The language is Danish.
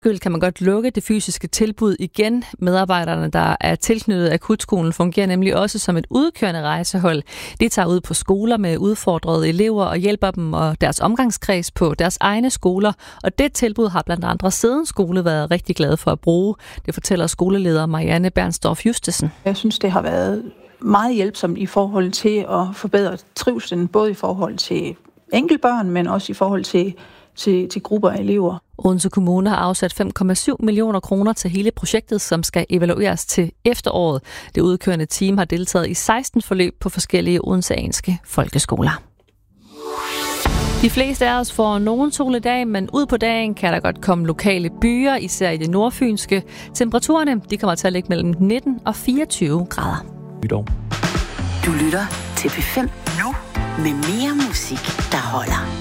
Kan man godt lukke det fysiske tilbud igen. Medarbejderne, der er tilknyttet akutskolen, fungerer nemlig også som et udkørende rejsehold. De tager ud på skoler med udfordrede elever og hjælper dem og deres omgangskreds på deres egne skoler. Og det tilbud har blandt andre Sæden Skole været rigtig glad for at bruge. Det fortæller skoleleder Marianne Bernstorff Justesen. Jeg synes, det har været meget hjælpsomt i forhold til at forbedre trivslen, både i forhold til enkeltbørn, men også i forhold til grupper af elever. Odense Kommune har afsat 5,7 millioner kroner til hele projektet, som skal evalueres til efteråret. Det udkørende team har deltaget i 16 forløb på forskellige odenseanske folkeskoler. De fleste af os får nogen sol i dag, men ud på dagen kan der godt komme lokale byger, især i det nordfynske. Temperaturerne de kommer til at ligge mellem 19 og 24 grader. Du lytter til P5 nu med mere musik, der holder.